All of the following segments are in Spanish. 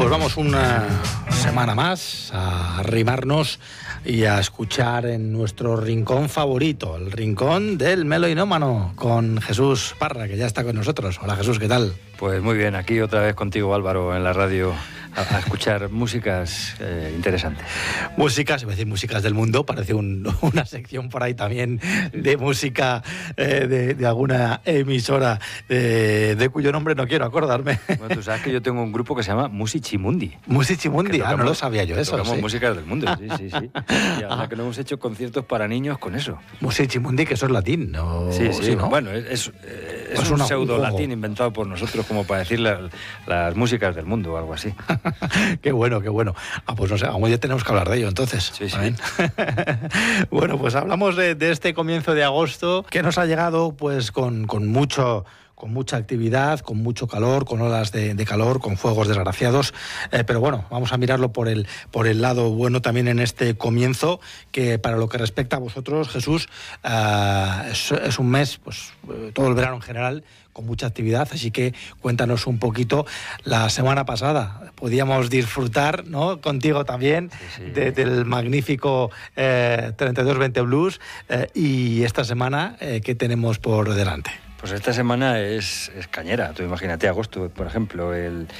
pues vamos una semana más a arrimarnos y a escuchar en nuestro rincón favorito, el rincón del melodinómano, con Jesús Parra, que ya está con nosotros. Hola Jesús, ¿qué tal? Pues muy bien, aquí otra vez contigo, Álvaro, en la radio, a escuchar músicas interesantes. Músicas, iba a decir músicas del mundo, parece una sección por ahí también de música de alguna emisora de cuyo nombre no quiero acordarme. Bueno, tú sabes que yo tengo un grupo que se llama Musichimundi. Musichimundi, no lo sabía yo eso. Tocamos sí. músicas del mundo, sí. Y ahora que no hemos hecho conciertos para niños con eso. Musichimundi, que eso es latín, ¿no? Sí, ¿no? Bueno, es un pseudo-latín inventado por nosotros como para decir las músicas del mundo o algo así. Qué bueno. Ah, pues no sé, aún ya tenemos que hablar de ello, entonces. Sí. Bueno, pues hablamos de este comienzo de agosto, que nos ha llegado pues con mucha actividad, con mucho calor, con olas de calor, con fuegos desgraciados, pero bueno, vamos a mirarlo por el lado bueno también en este comienzo, que para lo que respecta a vosotros, Jesús, es un mes, pues todo el verano en general, con mucha actividad, así que cuéntanos un poquito. La semana pasada podíamos disfrutar, ¿no?, contigo también, sí. del magnífico 3220 Blues, y esta semana, ¿qué tenemos por delante? Pues esta semana es cañera. Tú imagínate, agosto, por ejemplo,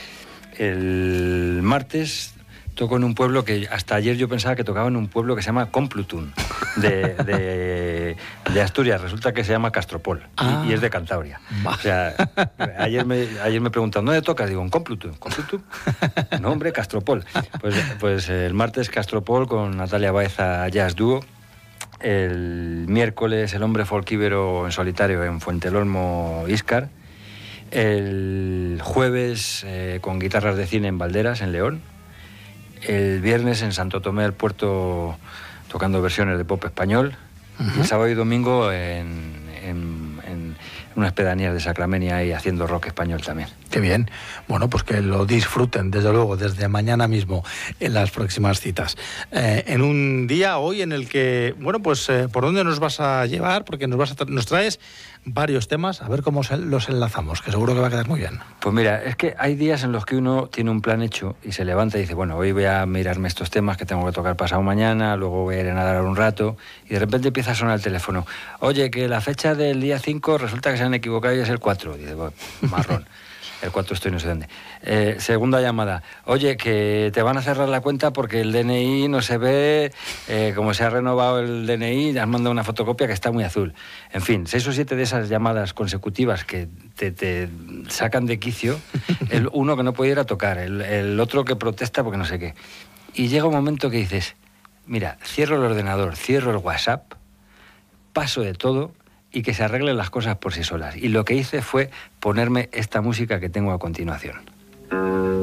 el martes toco en un pueblo que hasta ayer yo pensaba que tocaba en un pueblo que se llama Complutum, de Asturias. Resulta que se llama Castropol y es de Cantabria. O sea, ayer me preguntan, ¿dónde tocas? Digo, en Complutum. ¿Complutum? No, hombre, Castropol. Pues el martes Castropol con Natalia Baeza Jazz Dúo. El miércoles El Hombre Folquívero en solitario en Fuentelolmo, Íscar. El jueves con Guitarras de Cine en Valderas, en León. El viernes en Santo Tomé del Puerto tocando versiones de pop español. Uh-huh. Y el sábado y domingo en unas pedanías de Sacramenia y haciendo rock español también. Qué bien. Bueno, pues que lo disfruten, desde luego, desde mañana mismo en las próximas citas. En un día hoy en el que, bueno, pues ¿por dónde nos vas a llevar? Porque nos traes varios temas, a ver cómo los enlazamos, que seguro que va a quedar muy bien. Pues mira, es que hay días en los que uno tiene un plan hecho y se levanta y dice, bueno, hoy voy a mirarme estos temas que tengo que tocar pasado mañana, luego voy a ir a nadar un rato, y de repente empieza a sonar el teléfono. Oye, que la fecha del día 5 resulta que se han equivocado y es el 4. Y dice, bueno, marrón. El 4 estoy no sé dónde. Segunda llamada. Oye, que te van a cerrar la cuenta porque el DNI no se ve, como se ha renovado el DNI, has mandado una fotocopia que está muy azul. En fin, 6 o 7 de esas llamadas consecutivas que te sacan de quicio, el uno que no puede ir a tocar, el otro que protesta porque no sé qué. Y llega un momento que dices, mira, cierro el ordenador, cierro el WhatsApp, paso de todo y que se arreglen las cosas por sí solas. Y lo que hice fue ponerme esta música que tengo a continuación.